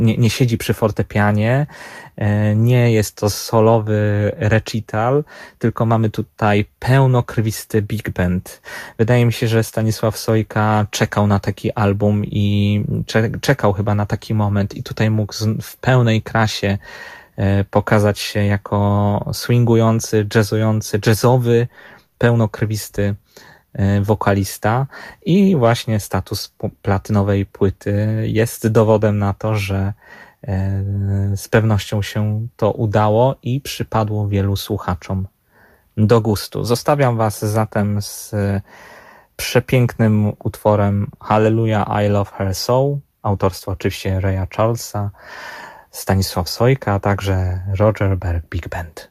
nie siedzi przy fortepianie, nie jest to solowy recital, tylko mamy tutaj pełnokrwisty big band. Wydaje mi się, że Stanisław Sojka czekał na taki album i czekał chyba na taki moment i tutaj mógł w pełnej krasie pokazać się jako swingujący, jazzowy, pełnokrwisty wokalista i właśnie status platynowej płyty jest dowodem na to, że z pewnością się to udało i przypadło wielu słuchaczom do gustu. Zostawiam was zatem z przepięknym utworem Hallelujah, I Love Her So, autorstwa oczywiście Raya Charlesa, Stanisław Sojka, a także Roger Berg Big Band.